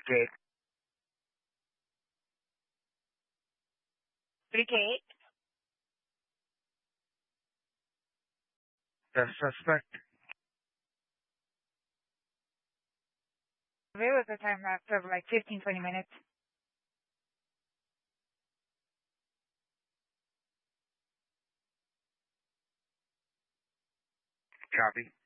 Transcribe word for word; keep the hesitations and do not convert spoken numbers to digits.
Gate. three K eight. The suspect. It was a time lapse of like fifteen, twenty minutes. Copy.